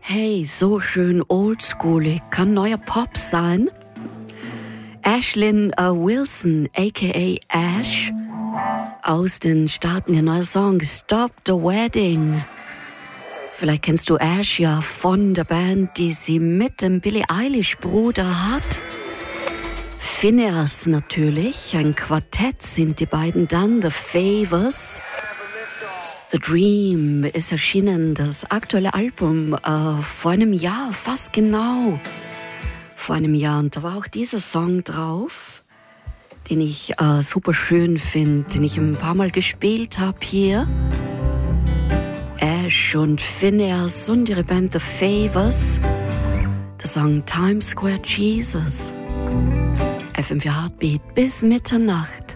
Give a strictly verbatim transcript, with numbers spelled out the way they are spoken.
Hey, so schön oldschoolig, kann neuer Pop sein. Ashlyn uh, Wilson, aka Ash, aus den Staaten, ihr neuer Song Stop the Wedding. Vielleicht kennst du Ash ja von der Band, die sie mit dem Billie Eilish Bruder hat. Phineas natürlich, ein Quartett sind die beiden dann, The Favors. The Dream ist erschienen, das aktuelle Album, äh, vor einem Jahr, fast genau vor einem Jahr. Und da war auch dieser Song drauf, den ich äh, super schön finde, den ich ein paar Mal gespielt habe hier. Ash und Phineas und ihre Band The Favors. Der Song Times Square Jesus. F M vier Heartbeat bis Mitternacht.